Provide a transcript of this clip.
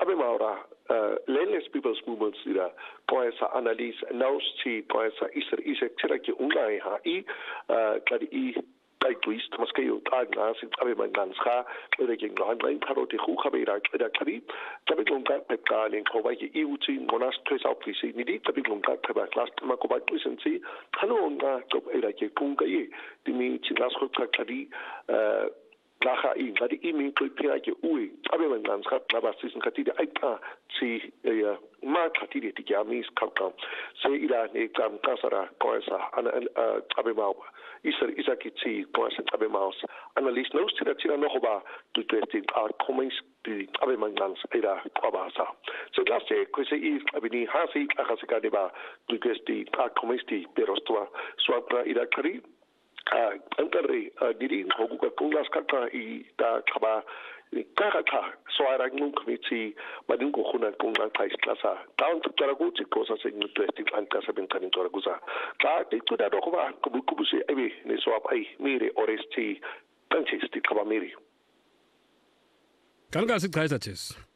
Maura, Landless People's Movements, Poesa Annalise, Nausti, Poesa Isaac Tiraki Ungai, Kadi twist Moscow, Agnas, Abimanganska, Legging Landline, Paroti Hukabera, Kadi, Tabitlonga Pekal, and Kovaki Iuti, Monas, Trace out the Nidi, Tabitlonga Pebak last Makoba Licency, Hanonga, Job Eraki Pungaye, Dimi, Chilasco Kadi, Laha in Kadi Imi, Piaki Ui, Abimanganska, Labasis and Katida, Aita, see Mark Katidi, Yamis, Kakam, say Ila, Nekam, Kasara, Poesa, and Abimau. Isaki T, Poison Abemaus, Annalise knows to the Tiranohoba to testing our comments the Abemangans Ada Kwabasa. So last year, Kwesi Abini Hasi, Akasikadiba, to test the our comments the Perostua, Swapra Ida Kari, Ankari, Didi, Hoguka Kungas Kaka, Ida Kaba. Kakaka, so I rang committee, Madingo Huna Kunga Tais Klasa, down to Taraguti, because I think interesting and Casabin Kanin Toraguza. But they could have over Kubukubusi, Evi, Niswap, Miri, Oresti, Tanchis, the Kabamiri. Kangas Kaisatis.